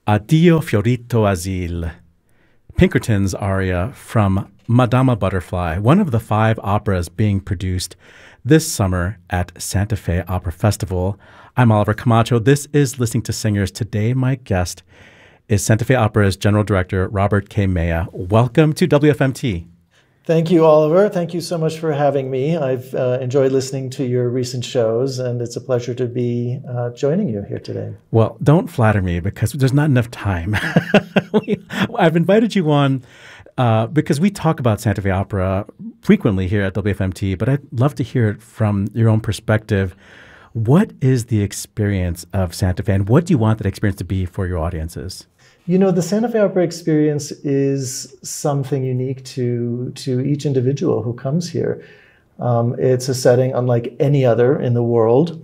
Addio Fiorito Azil, Pinkerton's aria from Madama Butterfly, one of the 5 operas being produced this summer at Santa Fe Opera Festival. I'm Oliver Camacho. This is Listening to Singers. Today, my guest is Santa Fe Opera's General Director, Robert K. Mejia. Welcome to WFMT. Thank you, Oliver. Thank you so much for having me. I've enjoyed listening to your recent shows, and it's a pleasure to be joining you here today. Well, don't flatter me because there's not enough time. I've invited you on because we talk about Santa Fe Opera frequently here at WFMT, but I'd love to hear it from your own perspective. What is the experience of Santa Fe, and what do you want that experience to be for your audiences? You know, the Santa Fe Opera experience is something unique to each individual who comes here. It's a setting unlike any other in the world.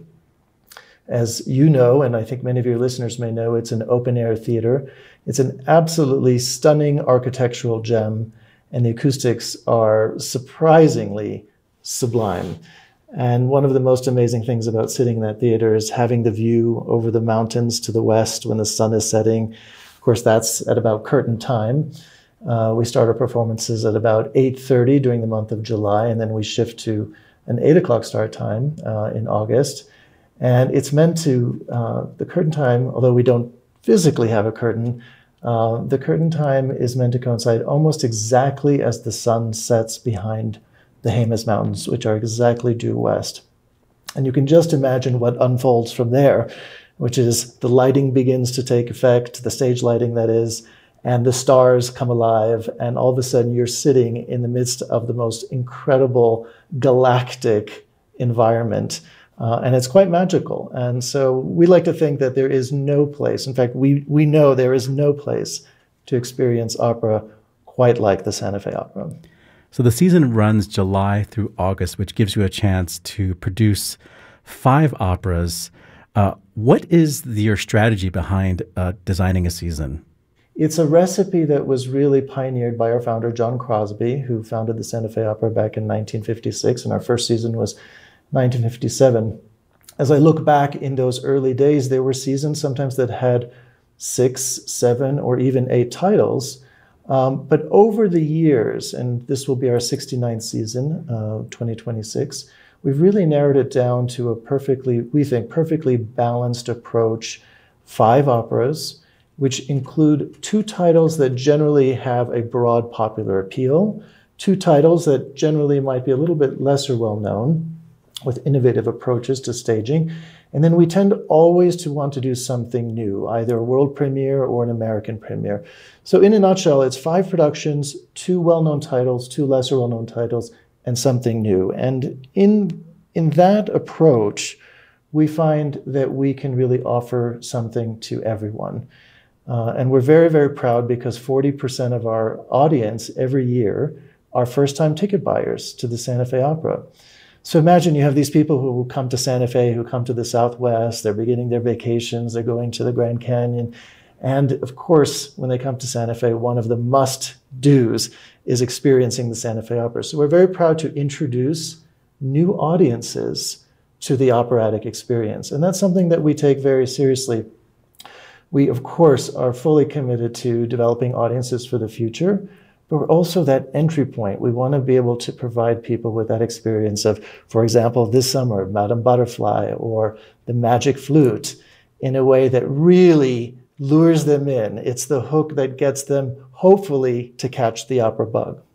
As you know, and I think many of your listeners may know, it's an open-air theater. It's an absolutely stunning architectural gem, and the acoustics are surprisingly sublime. And one of the most amazing things about sitting in that theater is having the view over the mountains to the west when the sun is setting. Of course, that's at about curtain time. We start our performances at about 8:30 during the month of July, and then we shift to an 8 o'clock start time in August. And it's meant to, the curtain time, although we don't physically have a curtain, the curtain time is meant to coincide almost exactly as the sun sets behind the Jemez Mountains, which are exactly due west. And you can just imagine what unfolds from there, which is the lighting begins to take effect, the stage lighting that is, and the stars come alive, and all of a sudden you're sitting in the midst of the most incredible galactic environment. And it's quite magical. And so we like to think that there is no place, in fact, we know there is no place to experience opera quite like the Santa Fe Opera. So the season runs July through August, which gives you a chance to produce 5 operas. What is your strategy behind designing a season? It's a recipe that was really pioneered by our founder, John Crosby, who founded the Santa Fe Opera back in 1956, and our first season was 1957. As I look back in those early days, there were seasons sometimes that had 6, 7, or even 8 titles. But over the years, and this will be our 69th season, 2026, we've really narrowed it down to a perfectly balanced approach. 5 operas, which include 2 titles that generally have a broad popular appeal, 2 titles that generally might be a little bit lesser well known, with innovative approaches to staging. And then we tend always to want to do something new, either a world premiere or an American premiere. So in a nutshell, it's 5 productions, 2 well-known titles, 2 lesser well-known titles, and something new. And in that approach, we find that we can really offer something to everyone. And we're very, very proud because 40% of our audience every year are first-time ticket buyers to the Santa Fe Opera. So imagine you have these people who come to Santa Fe, who come to the Southwest, they're beginning their vacations, they're going to the Grand Canyon. And of course, when they come to Santa Fe, one of the must-dos is experiencing the Santa Fe Opera. So we're very proud to introduce new audiences to the operatic experience. And that's something that we take very seriously. We, of course, are fully committed to developing audiences for the future, but we're also that entry point. We want to be able to provide people with that experience of, for example, this summer, Madame Butterfly or The Magic Flute, in a way that really lures them in. It's the hook that gets them, hopefully, to catch the opera bug.